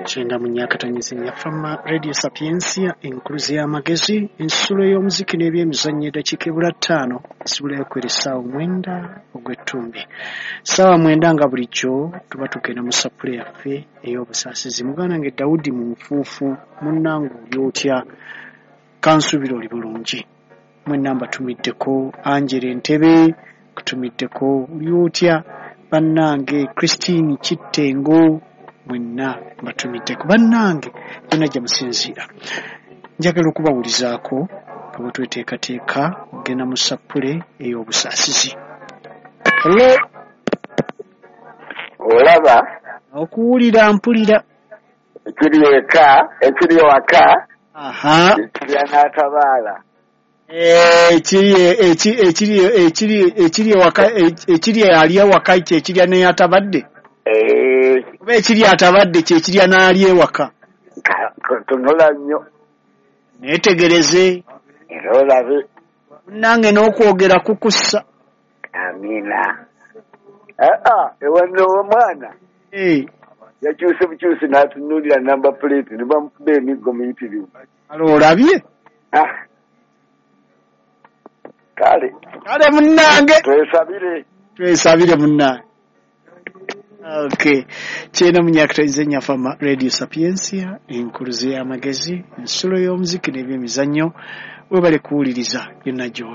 Kyenda mu nyakatanyizenya from Radio Sapiensia enkuluzi y'amagezi ensulo y'omuziki n'ebyemizannyo eddakiika ebula 5 esibula ekwera essaawa 9 ogw'ettumbi. Ssaawa 9 nga bulijjo tuba tugenda mu sapule yaffe ey'obusaasizi. Muganda nge Dawudi mu nfuufu munnange oli otya? Kansuubira oli bulungi. Mwenna mbatumiddeko Angela Entebe kutumiddeko oli otya? Bannange Christine Kittengo mwenna mbatumiddeko bannange byonna gye musinziira. Njagala okubawulizaako nga bwe tweteekateeka ogenda mu sapule ey'obusaasizi. Hello? Olaba? Okuwulira mpulira. Ekiri eka, ekiri waka. Aha. Ekiri anatabaala. Ekiri ali ewaka ekiri aneyatabadde. Kuba ekiri atabadde kyekiri anaali ewaka. Tunula nnyo. Neetegereze. Era olabe. Nange n'okwogera kukussa. Amina. Ewanne omwana. Yakyuse bukyusi n'atunuulira namba plate ne bamukuba emiggo muyitirivu. Alo olabye? Kale munnange. Twesabire munnange. Okay. Kyenda mu nyakatanyizenya from Radio Sapiensia enkuluzi y'amagezi ensulo y'omuziki n'ebyemizannyo webale kuwuliriza byonna gy'oli.